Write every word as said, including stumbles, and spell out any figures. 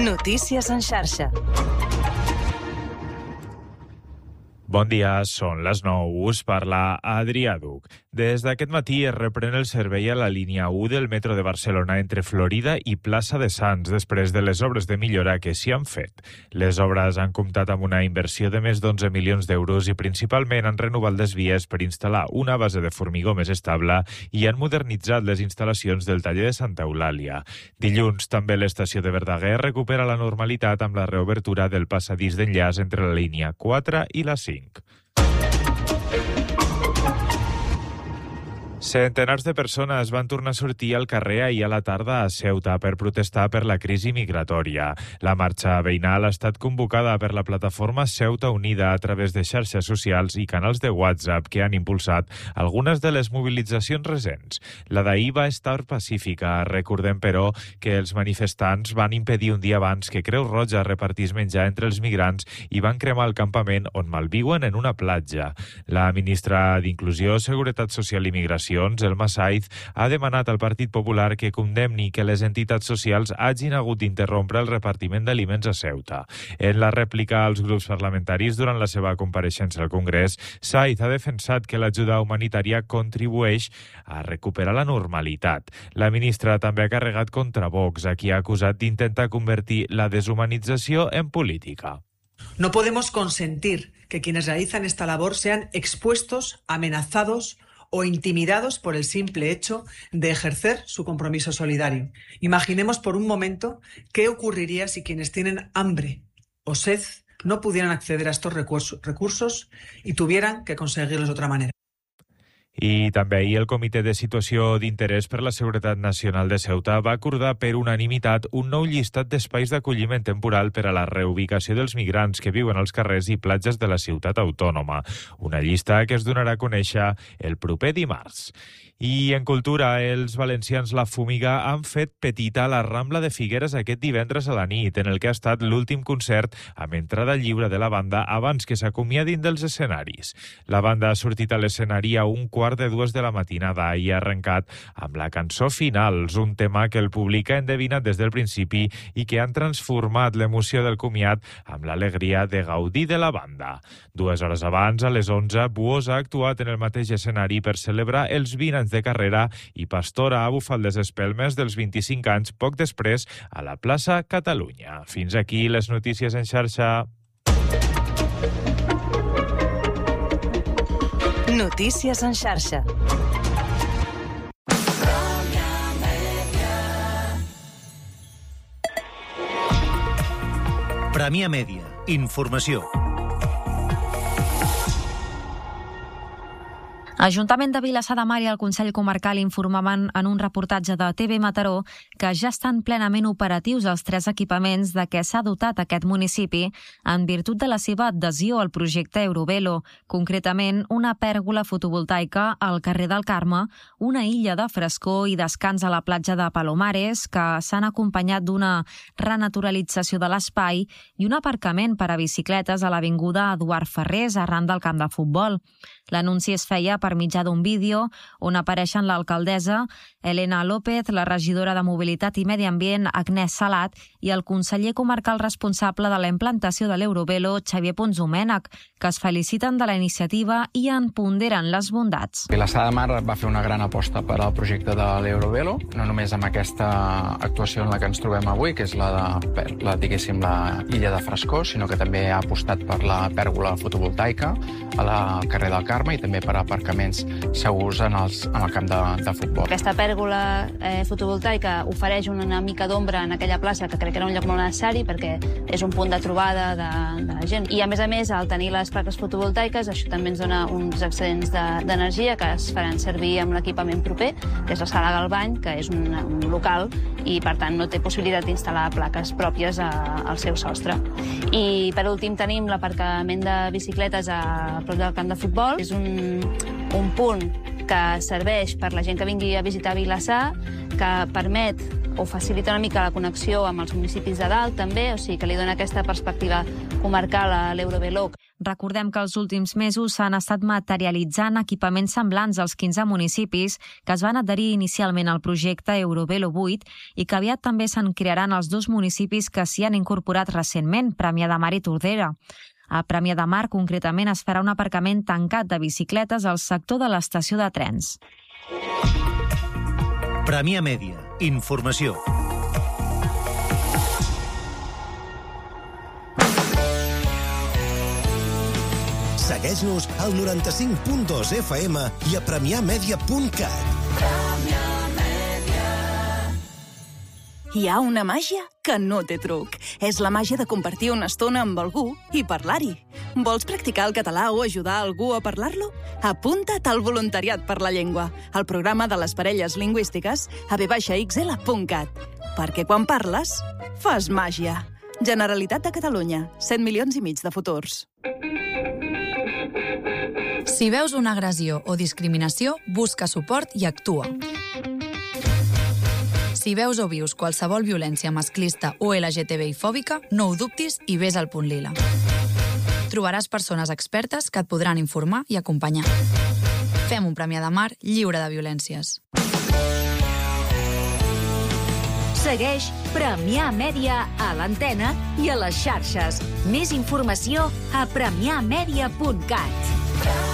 Notícies en xarxa. Bon dia, són les nou, us parla Adrià Duc. Des d'aquest matí es reprèn el servei a la línia u del metro de Barcelona entre Florida i Plaça de Sants, després de les obres de millora que s'hi han fet. Les obres han comptat amb una inversió de més d'onze milions d'euros i principalment han renovat les vies per instal·lar una base de formigó més estable i han modernitzat les instal·lacions del taller de Santa Eulàlia. Dilluns, també l'estació de Verdaguer recupera la normalitat amb la reobertura del passadís d'enllaç entre la línia quatre i la cinc. Centenars de persones van tornar a sortir al carrer ahir a la tarda a Ceuta per protestar per la crisi migratòria. La marxa veïnal ha estat convocada per la plataforma Ceuta Unida a través de xarxes socials i canals de WhatsApp que han impulsat algunes de les mobilitzacions recents. La d'ahir va estar pacífica. Recordem, però, que els manifestants van impedir un dia abans que Creu Roja repartís menjar entre els migrants i van cremar el campament on malviuen en una platja. La ministra d'Inclusió, Seguretat Social i Migració, Elma Saiz, ha demanat al Partit Popular que condemni que les entitats socials hagin hagut d'interrompre el repartiment d'aliments a Ceuta. En la rèplica als grups parlamentaris durant la seva compareixença al Congrés, Saiz ha defensat que l'ajuda humanitària contribueix a recuperar la normalitat. La ministra també ha carregat contra Vox, a qui ha acusat d'intentar convertir la deshumanització en política. No podemos consentir que quienes realizan esta labor sean expuestos, amenazados o intimidados por el simple hecho de ejercer su compromiso solidario. Imaginemos por un momento qué ocurriría si quienes tienen hambre o sed no pudieran acceder a estos recursos y tuvieran que conseguirlos de otra manera. I també ahir el Comitè de Situació d'Interès per la Seguretat Nacional de Ceuta va acordar per unanimitat un nou llistat d'espais d'acolliment temporal per a la reubicació dels migrants que viuen als carrers i platges de la ciutat autònoma. Una llista que es donarà a conèixer el proper dimarts. I en cultura, els valencians La Fúmiga han fet petita la Rambla de Figueres aquest divendres a la nit, en el que ha estat l'últim concert amb entrada lliure de la banda abans que s'acomiadin dels escenaris. La banda ha sortit a l'escenari a un quart de dues de la matinada i ha arrencat amb la cançó Finals, un tema que el públic ha endevinat des del principi i que han transformat l'emoció del comiat amb l'alegria de gaudir de la banda. Dues hores abans, a les onze, Buós ha actuat en el mateix escenari per celebrar els vint anys de carrera i Pastora ha bufat les espelmes dels vint-i-cinc anys poc després a la plaça Catalunya. Fins aquí les notícies en xarxa. Notícies en xarxa. Premià Mèdia. Informació. L'Ajuntament de Vilassar de Mar i el Consell Comarcal informaven en un reportatge de T V Mataró que ja estan plenament operatius els tres equipaments de què s'ha dotat aquest municipi en virtut de la seva adhesió al projecte Eurovelo, concretament una pèrgola fotovoltaica al carrer del Carme, una illa de frescor i descans a la platja de Palomares que s'han acompanyat d'una renaturalització de l'espai i un aparcament per a bicicletes a l'avinguda Eduard Ferrés arran del camp de futbol. L'anunci es feia per mitjà d'un vídeo on apareixen l'alcaldessa Elena López, la regidora de Mobilitat i Medi Ambient Agnès Salat i el conseller comarcal responsable de la implantació de l'Eurovelo Xavier Pons Domènech, que es feliciten de la iniciativa i en ponderen les bondats. Vilassar de Mar va fer una gran aposta per al projecte de l'Eurovelo, no només amb aquesta actuació en la que ens trobem avui, que és la de, la, diguéssim, la illa de frescor, sinó que també ha apostat per la pèrgola fotovoltaica al carrer del Carme i també per aparcaments segurs en, els, en el camp de, de futbol. Aquesta pèrgola eh, fotovoltaica ofereix una mica d'ombra en aquella plaça, que crec que era un lloc molt necessari perquè és un punt de trobada de, de la gent. I a més a més, al tenir les plaques fotovoltaiques, això també ens dona uns excedents d'energia de, que es faran servir amb l'equipament proper, que és la Sala Galbany, que és un, un local i per tant no té possibilitat d'instal·lar plaques pròpies a, al seu sostre. I per últim tenim l'aparcament de bicicletes a prop del camp de futbol. És un, un punt que serveix per la gent que vingui a visitar Vilassar, que permet o facilita una mica la connexió amb els municipis de dalt també, o sigui que li dona aquesta perspectiva comarcal a l'Eurovelo. Recordem que els últims mesos s'han estat materialitzant equipaments semblants als quinze municipis que es van adherir inicialment al projecte Eurovelo vuit i que aviat també se'n crearan els dos municipis que s'hi han incorporat recentment, Premià de Mar i Tordera. A Premià de Mar, concretament, es farà un aparcament tancat de bicicletes al sector de l'estació de trens. Premià Mèdia. Informació. Segueix-nos al noranta-cinc punt dos F M i a premiamedia punt cat. Hi ha una màgia que no té truc. És la màgia de compartir una estona amb algú i parlar-hi. Vols practicar el català o ajudar algú a parlar-lo? Apunta't al Voluntariat per la Llengua, al programa de les parelles lingüístiques a v x l punt cat. Perquè quan parles, fas màgia. Generalitat de Catalunya, set milions i mig de futurs. Si veus una agressió o discriminació, busca suport i actua. Si veus o vius qualsevol violència masclista o L G T B I-fòbica, no ho dubtis i vés al punt lila. Trobaràs persones expertes que et podran informar i acompanyar. Fem un Premià de Mar lliure de violències. Segueix Premià Mèdia a l'antena i a les xarxes. Més informació a premiamedia punt cat.